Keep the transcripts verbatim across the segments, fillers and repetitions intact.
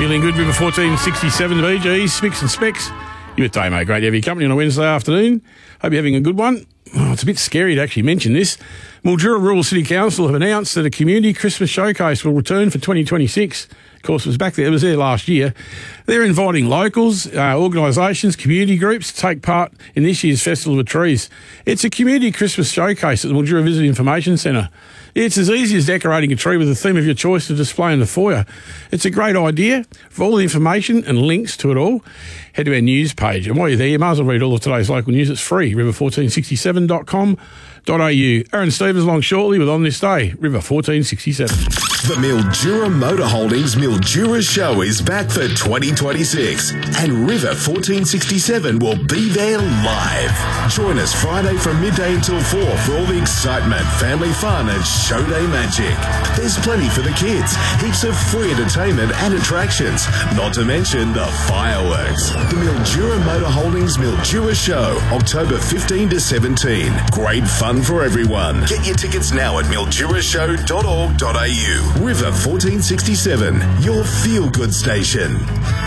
Feeling good, River fourteen sixty-seven, B Gs, Smicks and Specs. You with Damo, great to have your company on a Wednesday afternoon. Hope you're having a good one. Oh, it's a bit scary to actually mention this. Mildura Rural City Council have announced that a community Christmas showcase will return for twenty twenty-six. Of course, it was back there, it was there last year. They're inviting locals, uh, organisations, community groups to take part in this year's Festival of Trees. It's a community Christmas showcase at the Mildura Visitor Information Centre. It's as easy as decorating a tree with a theme of your choice to display in the foyer. It's a great idea. For all the information and links to it all, head to our news page. And while you're there, you might as well read all of today's local news. It's free, river fourteen sixty-seven dot com dot a u. Aaron Stevens along shortly with On This Day, River fourteen sixty-seven. The Mildura Motor Holdings Mildura Show is back for twenty twenty-six, and River fourteen sixty-seven will be there live. Join us Friday from midday until four for all the excitement, family fun and show day magic. There's plenty for the kids, heaps of free entertainment and attractions, not to mention the fireworks. The Mildura Motor Holdings Mildura Show, October fifteenth to seventeenth. Great fun for everyone. Get your tickets now at mildura show dot org dot a u. River fourteen sixty-seven, your feel-good station.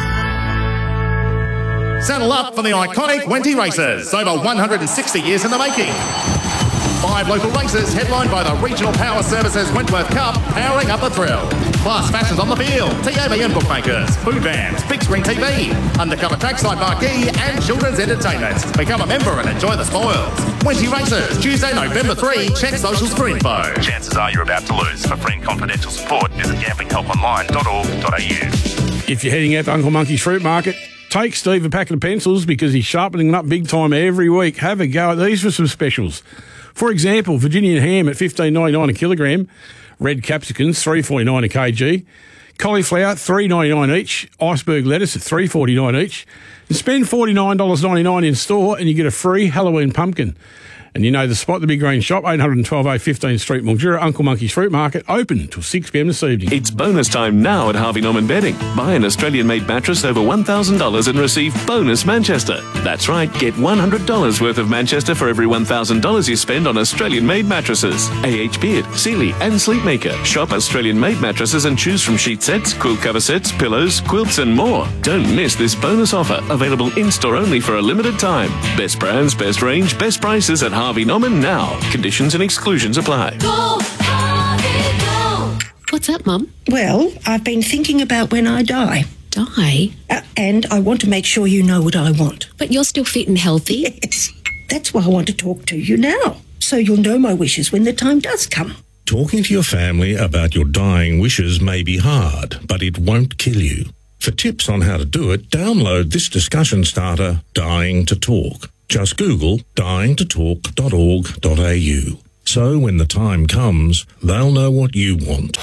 Saddle up for the iconic Wenty Races, over one hundred sixty years in the making. Five local races headlined by the Regional Power Services Wentworth Cup, powering up the thrill. Plus fashions on the field, T A B and bookmakers, food vans, big screen T V, undercover trackside marquee and children's entertainment. Become a member and enjoy the spoils. Wenty Races, Tuesday, November third. Check socials for info. Chances are you're about to lose. For free and confidential support, visit gambling help online dot org dot a u. If you're heading out to Uncle Monkey's Fruit Market, take Steve a packet of pencils because he's sharpening them up big time every week. Have a go at these for some specials. For example, Virginian ham at fifteen ninety-nine a kilogram, red capsicums three forty-nine a kg, cauliflower three ninety-nine each, iceberg lettuce at three forty-nine each. And spend forty-nine ninety-nine in store and you get a free Halloween pumpkin. And you know the spot, the Big Green Shop, eight twelve A fifteenth Street, Mildura, Uncle Monkey's Fruit Market, open until six p m this evening. It's bonus time now at Harvey Norman Bedding. Buy an Australian-made mattress over one thousand dollars and receive bonus Manchester. That's right, get one hundred dollars worth of Manchester for every one thousand dollars you spend on Australian-made mattresses. A H Beard, Sealy and Sleepmaker. Shop Australian-made mattresses and choose from sheet sets, quilt cover sets, pillows, quilts and more. Don't miss this bonus offer, available in-store only for a limited time. Best brands, best range, best prices at Harvey Norman now. Conditions and exclusions apply. Go, Harvey, go. What's that, Mum? Well, I've been thinking about when I die. Die? Uh, and I want to make sure you know what I want. But you're still fit and healthy. Yes. That's why I want to talk to you now, so you'll know my wishes when the time does come. Talking to your family about your dying wishes may be hard, but it won't kill you. For tips on how to do it, download this discussion starter, Dying to Talk. Just Google dying to talk dot org dot a u. So when the time comes, they'll know what you want.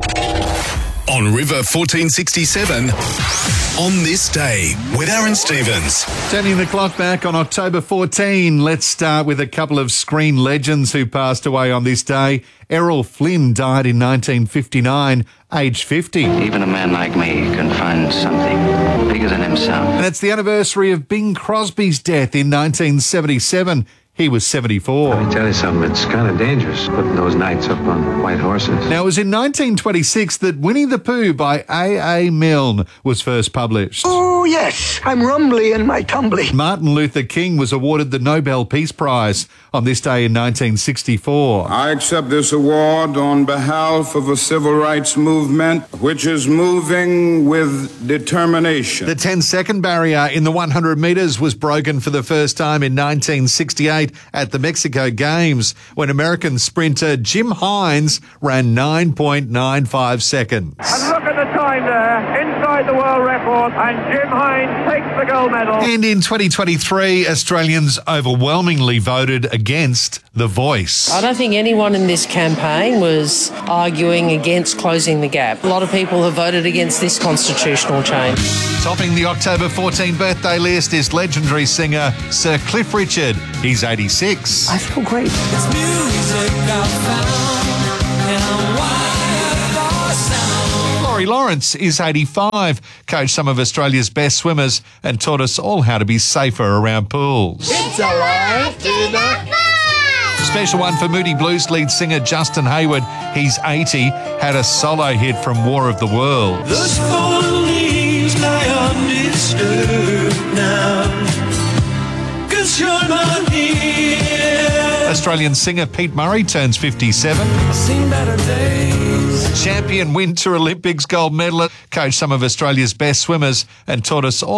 On River fourteen sixty-seven, On This Day, with Aaron Stevens. Turning the clock back on October fourteenth, let's start with a couple of screen legends who passed away on this day. Errol Flynn died in nineteen fifty-nine, aged fifty. Even a man like me can find something bigger than himself. And it's the anniversary of Bing Crosby's death in nineteen seventy-seven. He was seventy-four. Let me tell you something, it's kind of dangerous putting those knights up on white horses. Now, it was in nineteen twenty-six that Winnie the Pooh by A A Milne was first published. Oh, yes, I'm rumbly in my tumbly. Martin Luther King was awarded the Nobel Peace Prize on this day in nineteen sixty-four. I accept this award on behalf of a civil rights movement which is moving with determination. The ten-second barrier in the one hundred metres was broken for the first time in nineteen sixty-eight at the Mexico Games when American sprinter Jim Hines ran nine point nine five seconds. And look at the time there, inside the world record, and Jim Hines takes the gold medal. And in twenty twenty-three, Australians overwhelmingly voted against The Voice. I don't think anyone in this campaign was arguing against closing the gap. A lot of people have voted against this constitutional change. Topping the October fourteenth birthday list is legendary singer Sir Cliff Richard. He's eighty-six. I feel great. It's music I found, and I'm wired for sound. Laurie Lawrence is eighty-five, coached some of Australia's best swimmers and taught us all how to be safer around pools. It's a life to the fun. Special one for Moody Blues lead singer Justin Hayward. He's eighty, had a solo hit from War of the Worlds. The dreams lie undisturbed now, 'cause you're not here. Australian singer Pete Murray turns fifty-seven. I've seen better days. Champion Winter Olympics gold medalist, coached some of Australia's best swimmers and taught us all